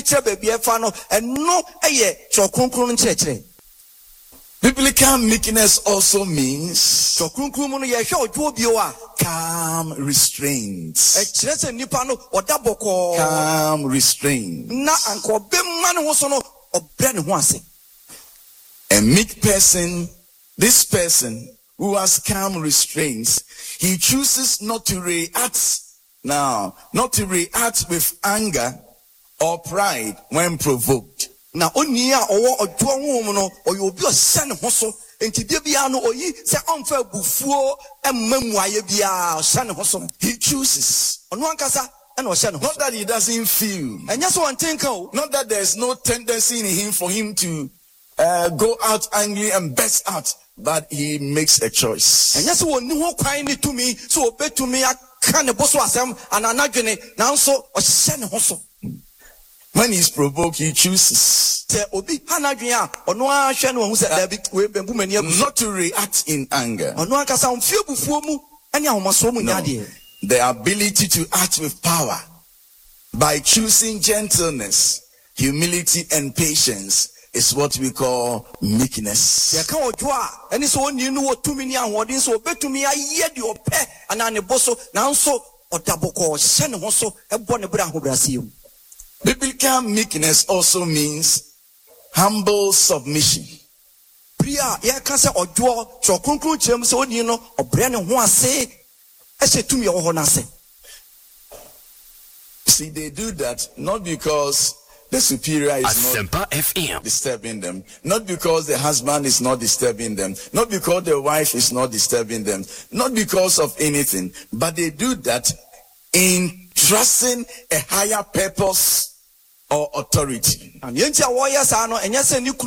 kyerɛ baabi ɛfa no ɛno ɛyɛ kyerɛ kronkron no nkyerɛkyerɛ. Biblical meekness also means kyerɛ kronkron mu no yɛhwɛ ɔdwo bio a calm restraint. ɛkyerɛ sɛ nipa no ɔda bɔkɔɔ Calm restraint. na anka ɔbɛma ne ho so no ɔbrɛ ne ho ase. A meek person, this person who has calm restraints, he chooses not to react with anger or pride when provoked. Na oni a ɔwɔ ɔdwo honhom no ɔyɛ obi ɔhyɛ ne ho so enti bia no oyi sɛ ɔmfa abufuo ɛmma mmuayɛ biara ɔhyɛ ne ho so. He chooses. ɔno ankasa ɛna ɔhyɛ ne ho Not that he doesn't feel. ɛnyɛ sɛ ɔntenka o. Not that there's no tendency in him for him to go out angry and burst out, but he makes a choice. ɛnyɛ sɛ wɔnni ho kwan ne tumi sɛ ɔbɛtumi aka ne bo so asɛm ananadwene nanso ɔhyɛ ne ho so. When he's provoked, he chooses sɛ obi ha n'adwene a ɔno ara hwɛ no ɔhu sɛ daabi wei bɛmbu m'ani agu so. not to react in anger. ɔno ankasa ɔmfie abufuo mu ɛne ahomasoɔ mu No. nya adeɛ. The ability to act with power by choosing gentleness, humility, and patience is what we call meekness. yɛka ɔdwo a ɛne sɛ ɔnni no wɔ tumi ne ahoɔden sɛ ɔbɛtumi ayɛ deɛ ɔpɛ anaa ne bo so nanso ɔda bɔkɔɔ hyɛ ne ho so ɛbɔ ne berɛ ahobrɛaseɛ mu. Biblical meekness also means humble submission. bere a yɛka sɛ ɔdwoɔ kyerɛ kronkron kyerɛ mu sɛ ɔnni no ɔbrɛ ne ho ase ɛhyɛ tumi ɛwɔ hɔ no ase. See, they do that not because the superior is not Asempa FM. disturbing them, not because the husband is not disturbing them, not because the wife is not disturbing them, not because of anything, but they do that in trusting a higher purpose or authority. na nea nti a wɔyɛ saa no ɛnyɛ sɛ ne